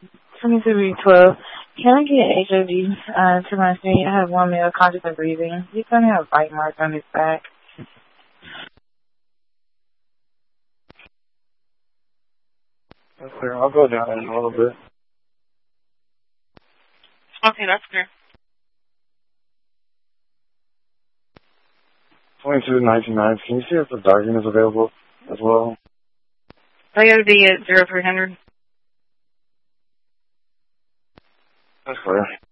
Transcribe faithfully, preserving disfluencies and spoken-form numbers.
twenty-two B twelve. Can I get H O D uh, to my screen? I have one male conscious and breathing. He's going to have a bite mark on his back. That's clear. I'll go down in a little bit. Okay, that's clear. twenty-two ninety-nine. Can you see if the docking is available as well? Toyota D at zero three hundred. That's clear.